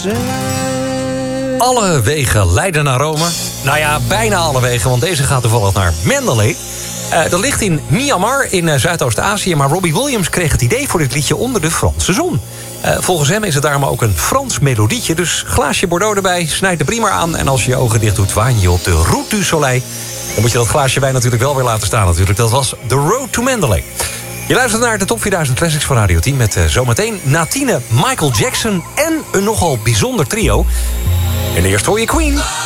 Alle wegen leiden naar Rome. Nou ja, bijna alle wegen, want deze gaat toevallig naar Mandalay. Dat ligt in Myanmar in Zuidoost-Azië. Maar Robbie Williams kreeg het idee voor dit liedje onder de Franse zon. Volgens hem is het daarom ook een Frans melodietje. Dus glaasje Bordeaux erbij, snijd de prima aan. En als je je ogen dicht doet, waan je op de Route du Soleil. Dan moet je dat glaasje wijn natuurlijk wel weer laten staan natuurlijk. Dat was The Road to Mandalay. Je luistert naar de Top 4000 Classics van Radio 10... met zometeen na 10 Michael Jackson en een nogal bijzonder trio. En eerst hoor je Queen.